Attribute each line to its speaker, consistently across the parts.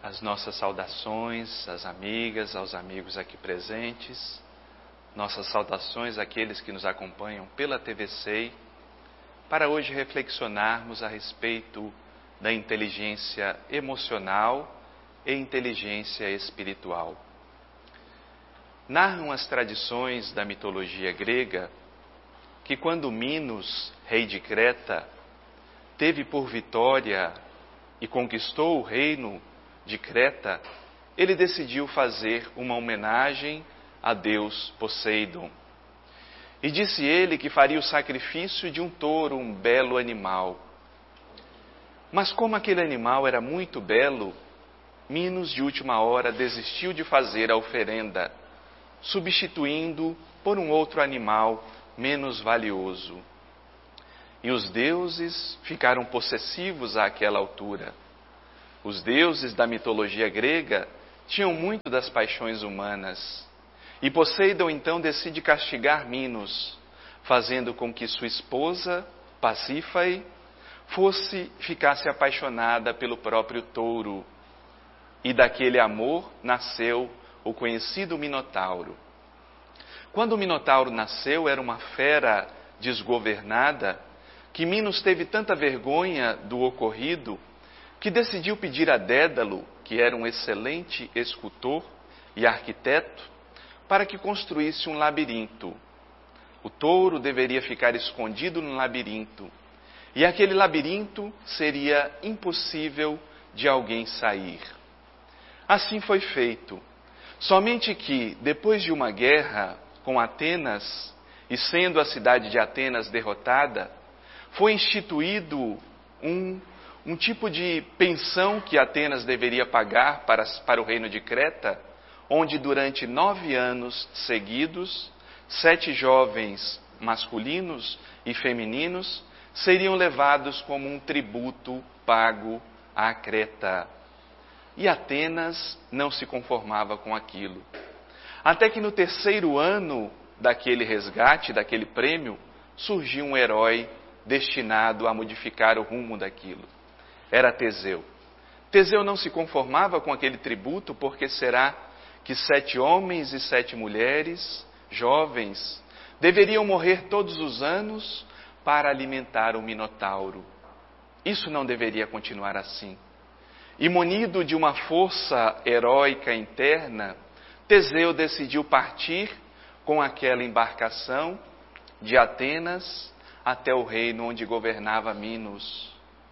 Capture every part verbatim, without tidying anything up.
Speaker 1: As nossas saudações às amigas, aos amigos aqui presentes, nossas saudações àqueles que nos acompanham pela T V S E I, para hoje reflexionarmos a respeito da inteligência emocional e inteligência espiritual. Narram as tradições da mitologia grega que quando Minos, rei de Creta, teve por vitória e conquistou o reino de Creta, ele decidiu fazer uma homenagem a Deus Poseidon. E disse ele que faria o sacrifício de um touro, um belo animal. Mas como aquele animal era muito belo, Minos de última hora desistiu de fazer a oferenda, substituindo por um outro animal menos valioso. E os deuses ficaram possessivos àquela altura. Os deuses da mitologia grega tinham muito das paixões humanas. E Poseidon então decide castigar Minos, fazendo com que sua esposa, Pasífae, fosse, ficasse apaixonada pelo próprio touro. E daquele amor nasceu o conhecido Minotauro. Quando o Minotauro nasceu, era uma fera desgovernada, que Minos teve tanta vergonha do ocorrido, que decidiu pedir a Dédalo, que era um excelente escultor e arquiteto, para que construísse um labirinto. O touro deveria ficar escondido no labirinto, e aquele labirinto seria impossível de alguém sair. Assim foi feito. Somente que, depois de uma guerra com Atenas, e sendo a cidade de Atenas derrotada, foi instituído um Um tipo de pensão que Atenas deveria pagar para, para o reino de Creta, onde durante nove anos seguidos, sete jovens masculinos e femininos seriam levados como um tributo pago à Creta. E Atenas não se conformava com aquilo. Até que no terceiro ano daquele resgate, daquele prêmio, surgiu um herói destinado a modificar o rumo daquilo. Era Teseu. Teseu não se conformava com aquele tributo, porque será que sete homens e sete mulheres, jovens, deveriam morrer todos os anos para alimentar o Minotauro. Isso não deveria continuar assim. E munido de uma força heróica interna, Teseu decidiu partir com aquela embarcação de Atenas até o reino onde governava Minos.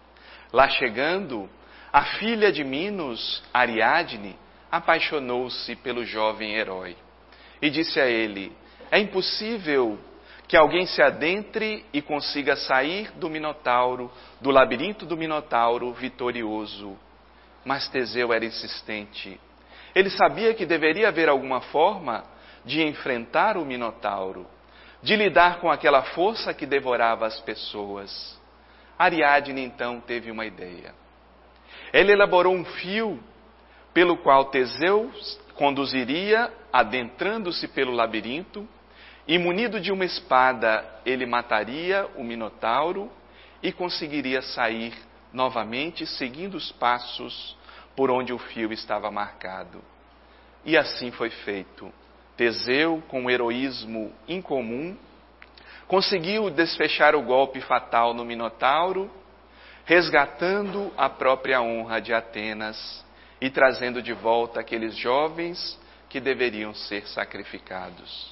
Speaker 1: Lá chegando, a filha de Minos, Ariadne, apaixonou-se pelo jovem herói e disse a ele: é impossível que alguém se adentre e consiga sair do Minotauro, do labirinto do Minotauro vitorioso. Mas Teseu era insistente. Ele sabia que deveria haver alguma forma de enfrentar o Minotauro, de lidar com aquela força que devorava as pessoas. Ariadne então teve uma ideia. Ela elaborou um fio pelo qual Teseu conduziria, adentrando-se pelo labirinto, e munido de uma espada, ele mataria o Minotauro e conseguiria sair novamente, seguindo os passos por onde o fio estava marcado. E assim foi feito. Teseu, com um heroísmo incomum, conseguiu desfechar o golpe fatal no Minotauro, resgatando a própria honra de Atenas e trazendo de volta aqueles jovens que deveriam ser sacrificados.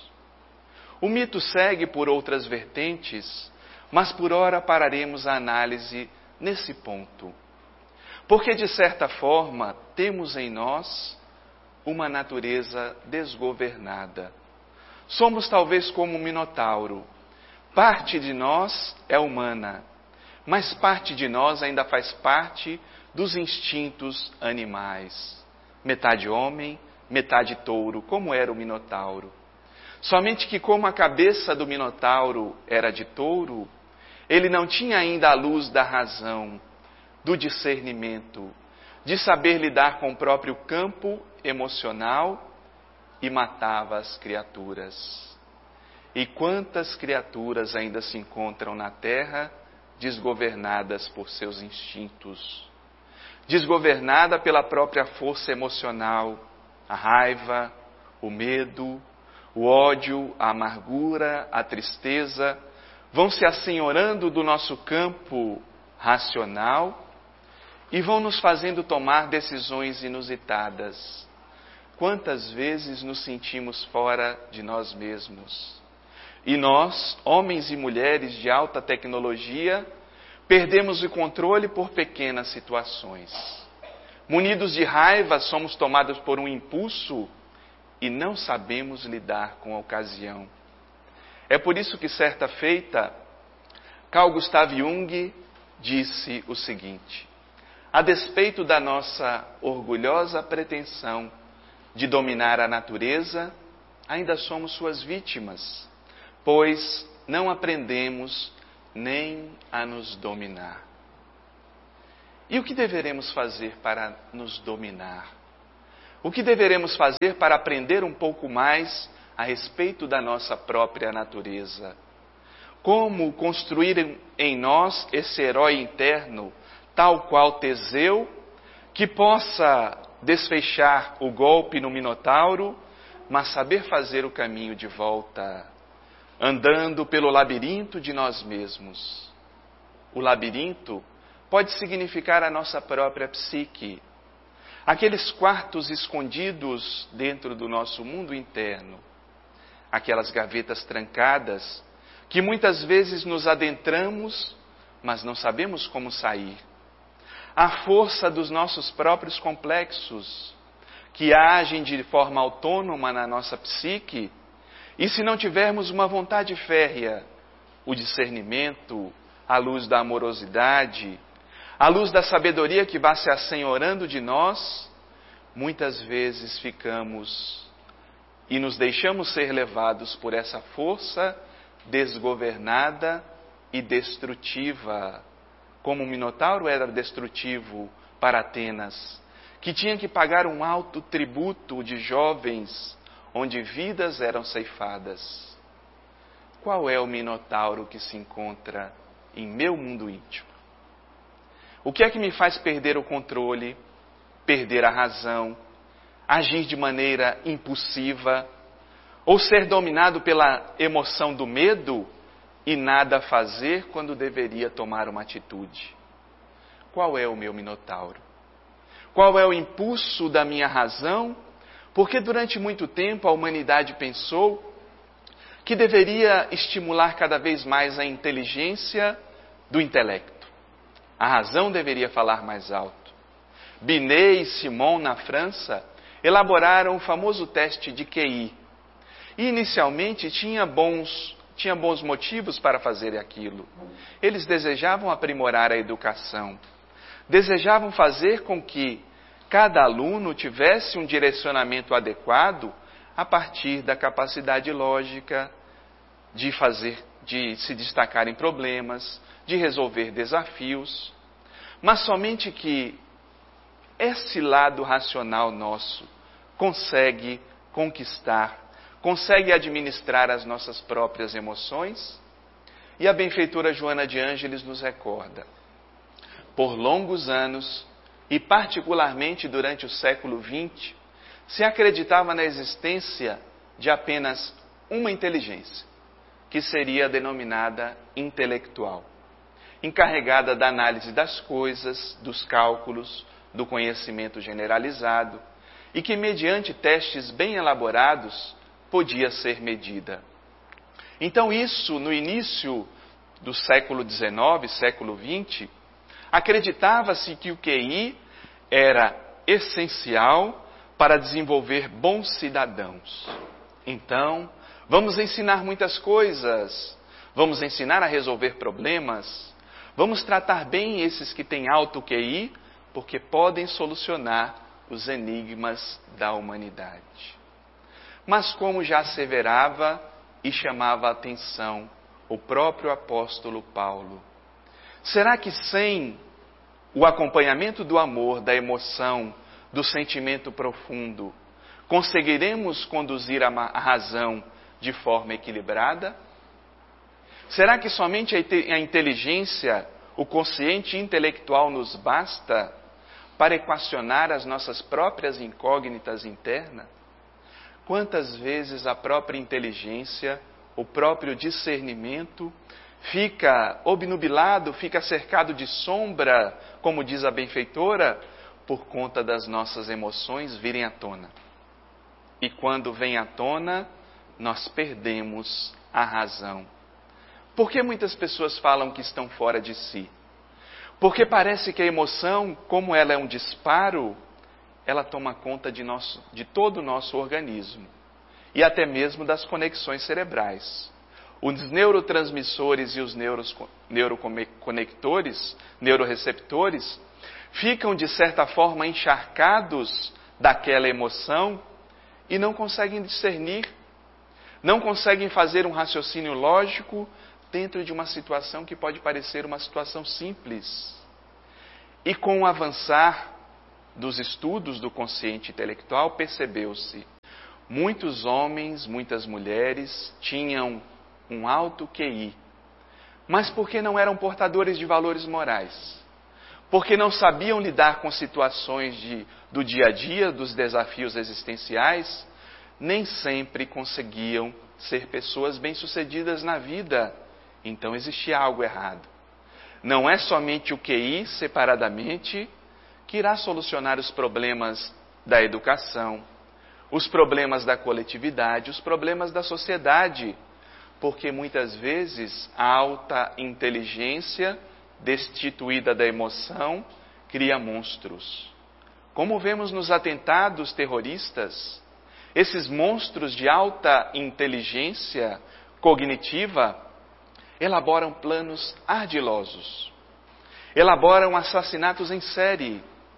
Speaker 1: O mito segue por outras vertentes, mas por ora pararemos a análise nesse ponto. Porque, de certa forma, temos em nós uma natureza desgovernada. Somos talvez como um Minotauro. Parte de nós é humana, mas parte de nós ainda faz parte dos instintos animais. Metade homem, metade touro, como era o Minotauro. Somente que como a cabeça do Minotauro era de touro, ele não tinha ainda a luz da razão, do discernimento, de saber lidar com o próprio campo emocional, e matava as criaturas. E quantas criaturas ainda se encontram na terra desgovernadas por seus instintos? desgovernada pela própria força emocional, a raiva, o medo, o ódio, a amargura, a tristeza, vão se assenhorando do nosso campo racional e vão nos fazendo tomar decisões inusitadas. Quantas vezes nos sentimos fora de nós mesmos? E nós, homens e mulheres de alta tecnologia, perdemos o controle por pequenas situações. Munidos de raiva, somos tomados por um impulso e não sabemos lidar com a ocasião. É por isso que, certa feita, Carl Gustav Jung disse o seguinte: a despeito da nossa orgulhosa pretensão de dominar a natureza, ainda somos suas vítimas, pois não aprendemos nem a nos dominar. E o que deveremos fazer para nos dominar? O que deveremos fazer para aprender um pouco mais a respeito da nossa própria natureza? Como construir em nós esse herói interno, tal qual Teseu, que possa desfechar o golpe no Minotauro, mas saber fazer o caminho de volta, andando pelo labirinto de nós mesmos. O labirinto pode significar a nossa própria psique, aqueles quartos escondidos dentro do nosso mundo interno, aquelas gavetas trancadas que muitas vezes nos adentramos, mas não sabemos como sair. A força dos nossos próprios complexos, que agem de forma autônoma na nossa psique, e se não tivermos uma vontade férrea, o discernimento, a luz da amorosidade, a luz da sabedoria que vai se assenhorando de nós, muitas vezes ficamos e nos deixamos ser levados por essa força desgovernada e destrutiva, como o Minotauro era destrutivo para Atenas, que tinha que pagar um alto tributo de jovens, onde vidas eram ceifadas. Qual é o Minotauro que se encontra em meu mundo íntimo? O que é que me faz perder o controle, perder a razão, agir de maneira impulsiva, ou ser dominado pela emoção do medo e nada fazer quando deveria tomar uma atitude? Qual é o meu Minotauro? Qual é o impulso da minha razão? Porque durante muito tempo a humanidade pensou que deveria estimular cada vez mais a inteligência do intelecto. A razão deveria falar mais alto. Binet e Simon, na França, elaboraram o famoso teste de Q I. E inicialmente tinha bons, tinha bons motivos para fazer aquilo. Eles desejavam aprimorar a educação. Desejavam fazer com que cada aluno tivesse um direcionamento adequado a partir da capacidade lógica de fazer, de se destacar em problemas, de resolver desafios, mas somente que esse lado racional nosso consegue conquistar, consegue administrar as nossas próprias emoções. E a benfeitora Joana de Ângeles nos recorda: por longos anos, e particularmente durante o século vinte, se acreditava na existência de apenas uma inteligência, que seria denominada intelectual, encarregada da análise das coisas, dos cálculos, do conhecimento generalizado, e que, mediante testes bem elaborados, podia ser medida. Então isso, no início do século dezenove, século vinte, acreditava-se que o Q I era essencial para desenvolver bons cidadãos. Então, vamos ensinar muitas coisas, vamos ensinar a resolver problemas, vamos tratar bem esses que têm alto Q I, porque podem solucionar os enigmas da humanidade. Mas como já asseverava e chamava a atenção o próprio apóstolo Paulo, será que sem o acompanhamento do amor, da emoção, do sentimento profundo, conseguiremos conduzir a razão de forma equilibrada? Será que somente a inteligência, o consciente intelectual nos basta para equacionar as nossas próprias incógnitas internas? Quantas vezes a própria inteligência, o próprio discernimento fica obnubilado, fica cercado de sombra, como diz a benfeitora, por conta das nossas emoções virem à tona. E quando vem à tona, nós perdemos a razão. Por que muitas pessoas falam que estão fora de si? Porque parece que a emoção, como ela é um disparo, ela toma conta de, nosso, de todo o nosso organismo. E até mesmo das conexões cerebrais. Os neurotransmissores e os neuros, neuroconectores, neuroreceptores, ficam de certa forma encharcados daquela emoção e não conseguem discernir, não conseguem fazer um raciocínio lógico dentro de uma situação que pode parecer uma situação simples. E com o avançar dos estudos do consciente intelectual, percebeu-se, muitos homens, muitas mulheres tinham um alto Q I, mas porque não eram portadores de valores morais, porque não sabiam lidar com situações de, do dia a dia, dos desafios existenciais, nem sempre conseguiam ser pessoas bem-sucedidas na vida. Então existia algo errado. Não é somente o Q I separadamente que irá solucionar os problemas da educação, os problemas da coletividade, os problemas da sociedade, porque muitas vezes a alta inteligência, destituída da emoção, cria monstros. Como vemos nos atentados terroristas, esses monstros de alta inteligência cognitiva elaboram planos ardilosos, elaboram assassinatos em série,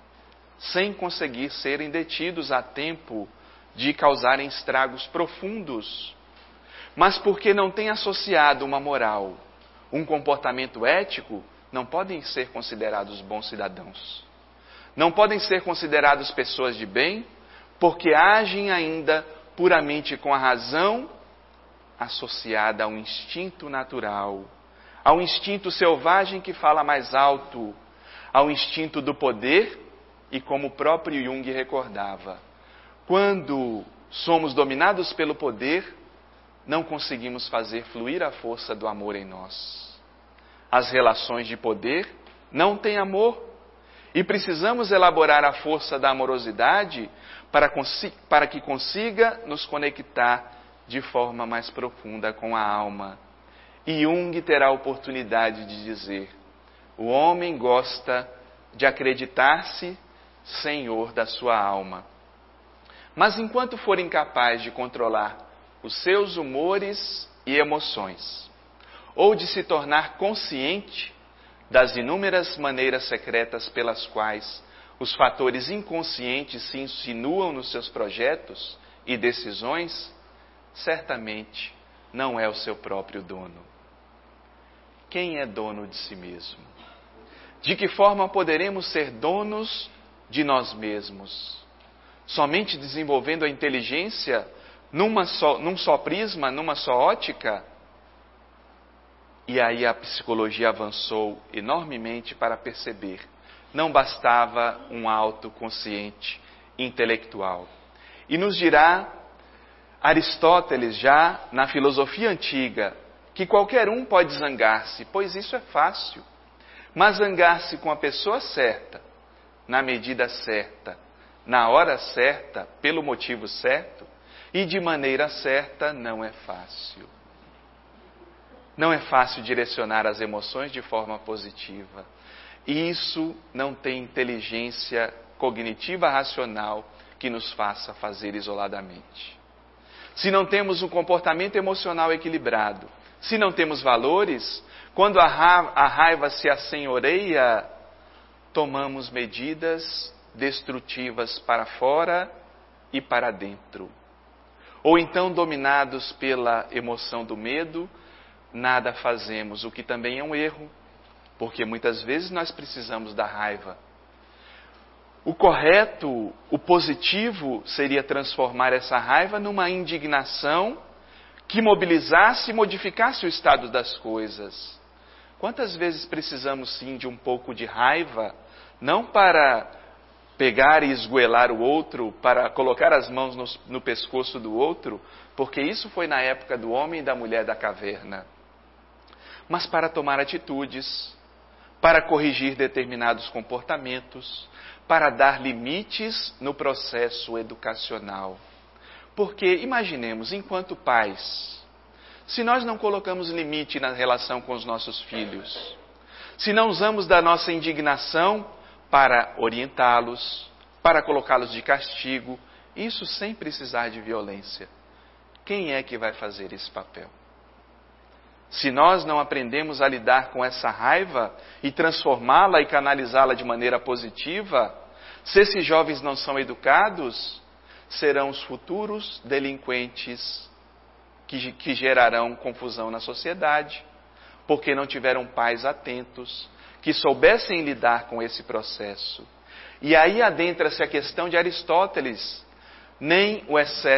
Speaker 1: sem conseguir serem detidos a tempo de causarem estragos profundos, mas porque não têm associado uma moral, um comportamento ético, não podem ser considerados bons cidadãos. Não podem ser considerados pessoas de bem, porque agem ainda puramente com a razão associada a um instinto natural, ao instinto selvagem que fala mais alto, ao instinto do poder, e como o próprio Jung recordava, quando somos dominados pelo poder, não conseguimos fazer fluir a força do amor em nós. As relações de poder não têm amor, e precisamos elaborar a força da amorosidade para, para que consiga nos conectar de forma mais profunda com a alma. E Jung terá a oportunidade de dizer: o homem gosta de acreditar-se senhor da sua alma. Mas enquanto for incapaz de controlar os seus humores e emoções, ou de se tornar consciente das inúmeras maneiras secretas pelas quais os fatores inconscientes se insinuam nos seus projetos e decisões, certamente não é o seu próprio dono. Quem é dono de si mesmo? De que forma poderemos ser donos de nós mesmos? Somente desenvolvendo a inteligência numa só, num só prisma, numa só ótica? E aí a psicologia avançou enormemente para perceber, não bastava um autoconsciente intelectual. E nos dirá Aristóteles, já na filosofia antiga, que qualquer um pode zangar-se, pois isso é fácil. Mas zangar-se com a pessoa certa, na medida certa, na hora certa, pelo motivo certo, e de maneira certa, não é fácil. Não é fácil direcionar as emoções de forma positiva. E isso não tem inteligência cognitiva racional que nos faça fazer isoladamente. Se não temos um comportamento emocional equilibrado, se não temos valores, quando a raiva se assenhoreia, tomamos medidas destrutivas para fora e para dentro. Ou então, dominados pela emoção do medo, nada fazemos, o que também é um erro, porque muitas vezes nós precisamos da raiva. O correto, o positivo, seria transformar essa raiva numa indignação que mobilizasse e modificasse o estado das coisas. Quantas vezes precisamos sim de um pouco de raiva, não para pegar e esgoelar o outro, para colocar as mãos no, no pescoço do outro, porque isso foi na época do homem e da mulher da caverna. Mas para tomar atitudes, para corrigir determinados comportamentos, para dar limites no processo educacional. Porque, imaginemos, enquanto pais, se nós não colocamos limite na relação com os nossos filhos, se não usamos da nossa indignação para orientá-los, para colocá-los de castigo, isso sem precisar de violência, quem é que vai fazer esse papel? Se nós não aprendemos a lidar com essa raiva e transformá-la e canalizá-la de maneira positiva, se esses jovens não são educados, serão os futuros delinquentes que, que gerarão confusão na sociedade, porque não tiveram pais atentos, que soubessem lidar com esse processo. E aí adentra-se a questão de Aristóteles, nem o excesso